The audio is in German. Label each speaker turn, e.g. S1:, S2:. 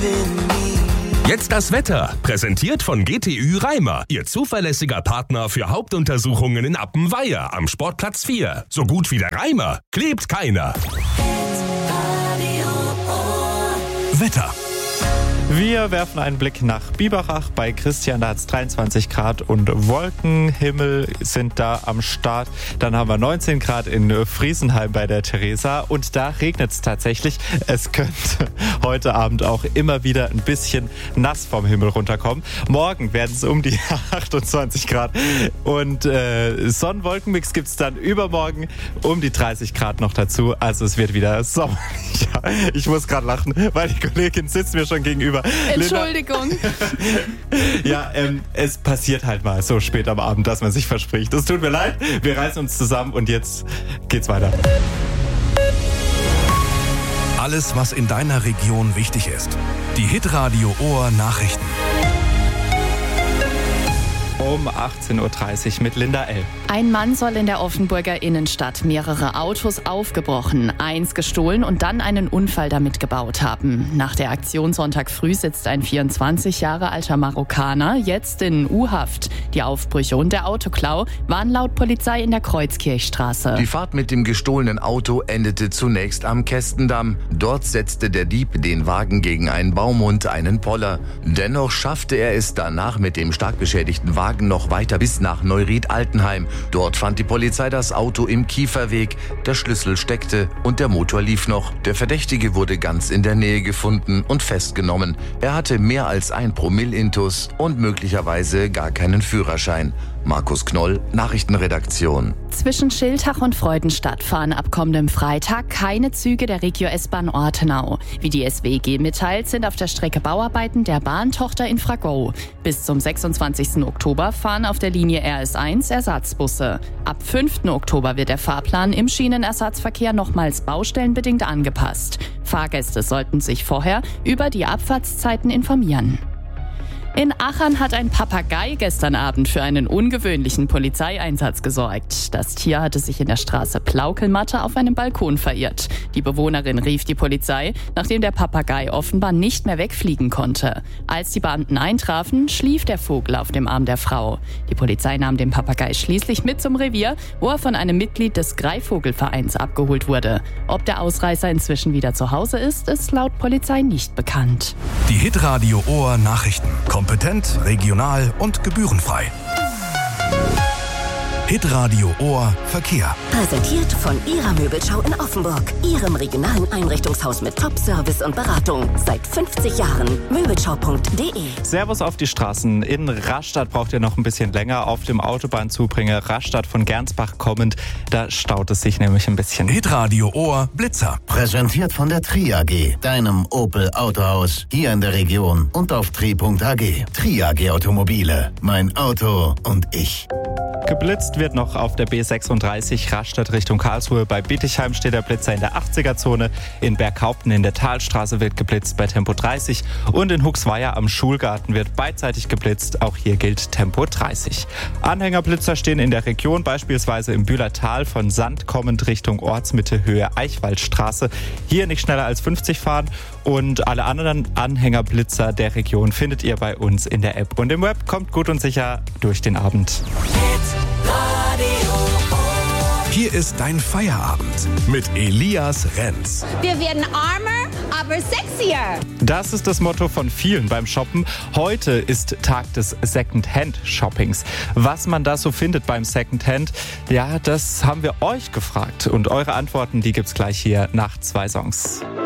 S1: Jetzt das Wetter, präsentiert von GTÜ Reimer, Ihr zuverlässiger Partner für Hauptuntersuchungen in Appenweier am Sportplatz 4. So gut wie der Reimer klebt keiner. Wetter.
S2: Wir werfen einen Blick nach Biberach bei Christian, da hat es 23 Grad und Wolkenhimmel sind da am Start. Dann haben wir 19 Grad in Friesenheim bei der Theresa und da regnet es tatsächlich. Es könnte heute Abend auch immer wieder ein bisschen nass vom Himmel runterkommen. Morgen werden es um die 28 Grad und Sonn-Wolkenmix gibt es dann übermorgen um die 30 Grad noch dazu. Also es wird wieder sommerlich. Ich muss gerade lachen, weil die Kollegin sitzt mir schon gegenüber.
S3: Entschuldigung.
S2: Ja, es passiert halt mal so spät am Abend, dass man sich verspricht. Es tut mir leid, wir reißen uns zusammen und jetzt geht's weiter.
S1: Alles, was in deiner Region wichtig ist. Die Hitradio Ohr Nachrichten.
S2: Um 18.30 Uhr mit Linda L.
S3: Ein Mann soll in der Offenburger Innenstadt mehrere Autos aufgebrochen, eins gestohlen und dann einen Unfall damit gebaut haben. Nach der Aktion Sonntag früh sitzt ein 24 Jahre alter Marokkaner jetzt in U-Haft. Die Aufbrüche und der Autoklau waren laut Polizei in der Kreuzkirchstraße.
S4: Die Fahrt mit dem gestohlenen Auto endete zunächst am Kästendamm. Dort setzte der Dieb den Wagen gegen einen Baum und einen Poller. Dennoch schaffte er es danach mit dem stark beschädigten Wagen noch weiter bis nach Neuried-Altenheim. Dort fand die Polizei das Auto im Kieferweg. Der Schlüssel steckte und der Motor lief noch. Der Verdächtige wurde ganz in der Nähe gefunden und festgenommen. Er hatte mehr als 1 Promille Intus und möglicherweise gar keinen Führerschein. Markus Knoll, Nachrichtenredaktion.
S3: Zwischen Schiltach und Freudenstadt fahren ab kommendem Freitag keine Züge der Regio-S-Bahn Ortenau. Wie die SWG mitteilt, sind auf der Strecke Bauarbeiten der Bahntochter Infrago. Bis zum 26. Oktober fahren auf der Linie RS1 Ersatzbusse. Ab 5. Oktober wird der Fahrplan im Schienenersatzverkehr nochmals baustellenbedingt angepasst. Fahrgäste sollten sich vorher über die Abfahrtszeiten informieren. In Achern hat ein Papagei gestern Abend für einen ungewöhnlichen Polizeieinsatz gesorgt. Das Tier hatte sich in der Straße Plaukelmatte auf einem Balkon verirrt. Die Bewohnerin rief die Polizei, nachdem der Papagei offenbar nicht mehr wegfliegen konnte. Als die Beamten eintrafen, schlief der Vogel auf dem Arm der Frau. Die Polizei nahm den Papagei schließlich mit zum Revier, wo er von einem Mitglied des Greifvogelvereins abgeholt wurde. Ob der Ausreißer inzwischen wieder zu Hause ist laut Polizei nicht bekannt.
S1: Die Hitradio Ohr Nachrichten. Kompetent, regional und gebührenfrei. Hitradio Ohr Verkehr.
S5: Präsentiert von Ihrer Möbelschau in Offenburg. Ihrem regionalen Einrichtungshaus mit Top-Service und Beratung. Seit 50 Jahren. Möbelschau.de.
S2: Servus auf die Straßen. In Rastatt braucht ihr noch ein bisschen länger. Auf dem Autobahnzubringer Rastatt von Gernsbach kommend. Da staut es sich nämlich ein bisschen.
S1: Hitradio Ohr Blitzer.
S6: Präsentiert von der Tri AG, deinem Opel Autohaus. Hier in der Region und auf tri.ag. Tri AG Automobile. Mein Auto und ich.
S2: Geblitzt wird noch auf der B36 Rastatt Richtung Karlsruhe. Bei Bietigheim steht der Blitzer in der 80er-Zone. In Berghaupten in der Talstraße wird geblitzt bei Tempo 30. Und in Huxweier am Schulgarten wird beidseitig geblitzt. Auch hier gilt Tempo 30. Anhängerblitzer stehen in der Region, beispielsweise im Bühlertal von Sand kommend Richtung Ortsmitte Höhe Eichwaldstraße. Hier nicht schneller als 50 fahren. Und alle anderen Anhängerblitzer der Region findet ihr bei uns in der App. Und im Web. Kommt gut und sicher durch den Abend.
S1: Hier ist dein Feierabend mit Elias Renz.
S7: Wir werden armer, aber sexier.
S2: Das ist das Motto von vielen beim Shoppen. Heute ist Tag des Second-Hand-Shoppings. Was man da so findet beim Second-Hand, ja, das haben wir euch gefragt. Und eure Antworten, die gibt's gleich hier nach 2 Songs.